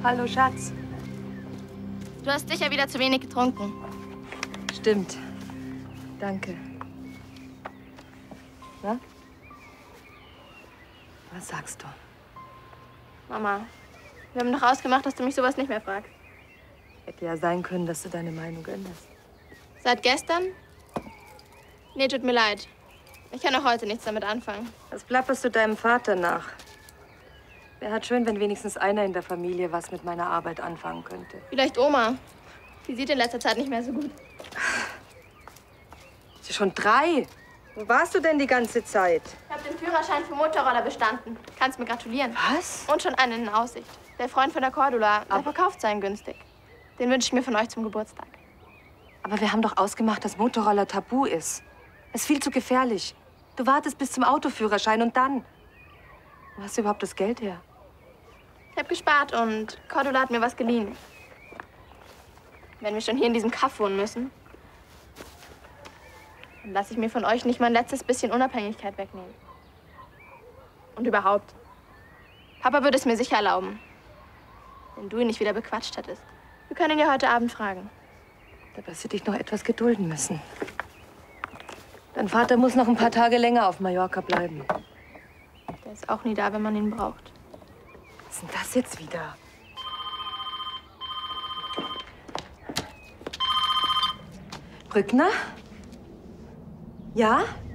Hallo, Schatz. Du hast sicher wieder zu wenig getrunken. Stimmt. Danke. Na? Was sagst du? Mama, wir haben doch ausgemacht, dass du mich sowas nicht mehr fragst. Hätte ja sein können, dass du deine Meinung änderst. Seit gestern? Nee, tut mir leid. Ich kann auch heute nichts damit anfangen. Was plapperst du deinem Vater nach? Wäre halt schön, wenn wenigstens einer in der Familie was mit meiner Arbeit anfangen könnte. Vielleicht Oma. Die sieht in letzter Zeit nicht mehr so gut. Ist ja schon 3. Wo warst du denn die ganze Zeit? Ich habe den Führerschein für Motorroller bestanden. Kannst mir gratulieren. Was? Und schon einen in Aussicht. Der Freund von der Cordula, der verkauft seinen günstig. Den wünsche ich mir von euch zum Geburtstag. Aber wir haben doch ausgemacht, dass Motorroller tabu ist. Es ist viel zu gefährlich. Du wartest bis zum Autoführerschein und dann. Wo hast du überhaupt das Geld her? Ich habe gespart und Cordula hat mir was geliehen. Wenn wir schon hier in diesem Kaff wohnen müssen, dann lasse ich mir von euch nicht mein letztes bisschen Unabhängigkeit wegnehmen. Und überhaupt, Papa würde es mir sicher erlauben, wenn du ihn nicht wieder bequatscht hättest. Wir können ihn ja heute Abend fragen. Da wirst du dich noch etwas gedulden müssen. Dein Vater muss noch ein paar Tage länger auf Mallorca bleiben. Der ist auch nie da, wenn man ihn braucht. Was ist denn das jetzt wieder? Brückner? Ja?